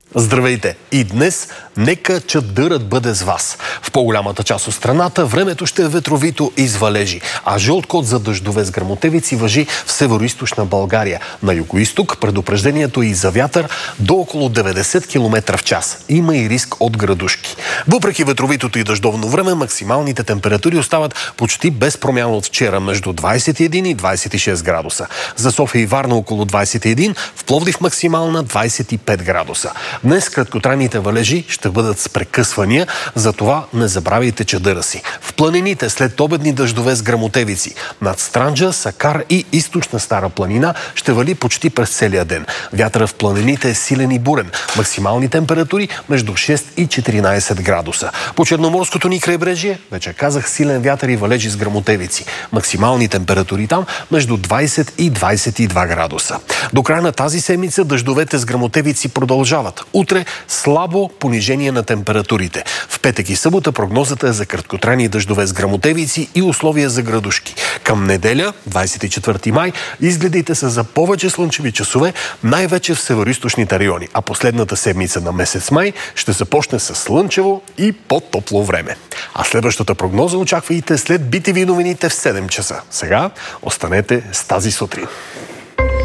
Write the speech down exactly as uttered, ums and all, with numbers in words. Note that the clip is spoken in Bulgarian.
Здравейте! И днес нека чадърът бъде с вас. В по-голямата част от страната времето ще е ветровито и с валежи, а жълт код за дъждове с гръмотевици важи в североизточна България. На югоизток предупреждението е и за вятър до около деветдесет километра в час. Има и риск от градушки. Въпреки ветровитото и дъждовно време, максималните температури остават почти без промяна от вчера, между двадесет и един и двадесет и шест градуса. За София и Варна около двадесет и един, в Пловдив максимална двадесет и пет градуса. Днес краткотрайните валежи ще бъдат с прекъсвания, затова не забравяйте чадъра си. В планините след обедни дъждове с гръмотевици. Над Странджа, Сакар и източна Стара планина ще вали почти през целия ден. Вятъра в планините е силен и бурен. Максимални температури между шест и четиринадесет градуса. По Черноморското ни крайбрежие, вече казах, силен вятър и валежи с гръмотевици. Максимални температури там между двадесет и двадесет и два градуса. До края на тази седмица дъждовете с гръмотевици продължават. Утре слабо понижение на температурите. В петък и събота прогнозата е за краткотрайни дъждове с гръмотевици и условия за градушки. Към неделя, двадесет и четвърти май, изгледите са за повече слънчеви часове, най-вече в североизточните райони. А последната седмица на месец май ще започне с слънчево и по-топло време. А следващата прогноза очаквайте след би ти ви новините в седем часа. Сега останете с тази сутрин.